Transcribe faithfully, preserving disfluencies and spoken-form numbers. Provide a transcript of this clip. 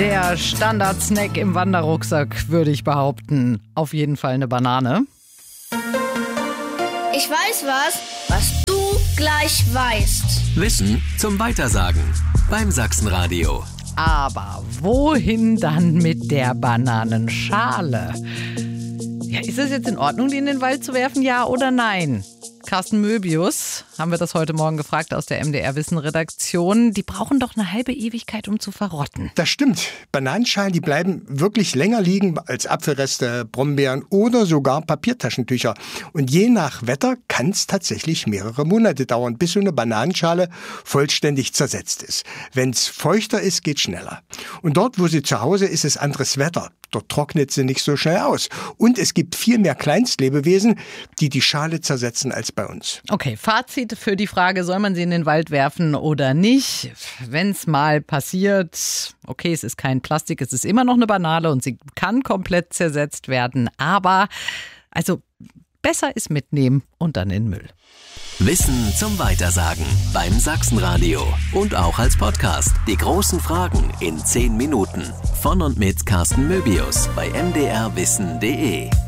Der Standardsnack im Wanderrucksack, würde ich behaupten. Auf jeden Fall eine Banane. Ich weiß was, was du gleich weißt. Wissen zum Weitersagen beim Sachsenradio. Aber wohin dann mit der Bananenschale? Ja, ist es jetzt in Ordnung, die in den Wald zu werfen, ja oder nein? Carsten Möbius haben wir das heute Morgen gefragt aus der M D R-Wissen-Redaktion. Die brauchen doch eine halbe Ewigkeit, um zu verrotten. Das stimmt. Bananenschalen, die bleiben wirklich länger liegen als Apfelreste, Brombeeren oder sogar Papiertaschentücher. Und je nach Wetter kann es tatsächlich mehrere Monate dauern, bis so eine Bananenschale vollständig zersetzt ist. Wenn es feuchter ist, geht schneller. Und dort, wo sie zu Hause ist, ist anderes Wetter. Dort trocknet sie nicht so schnell aus. Und es gibt viel mehr Kleinstlebewesen, die die Schale zersetzen als bei uns. Okay, Fazit für die Frage, soll man sie in den Wald werfen oder nicht? Wenn es mal passiert, okay, es ist kein Plastik, es ist immer noch eine Banane und sie kann komplett zersetzt werden. Aber, also, besser ist mitnehmen und dann in den Müll. Wissen zum Weitersagen beim Sachsenradio und auch als Podcast. Die großen Fragen in zehn Minuten. Von und mit Carsten Möbius bei m d r wissen punkt d e.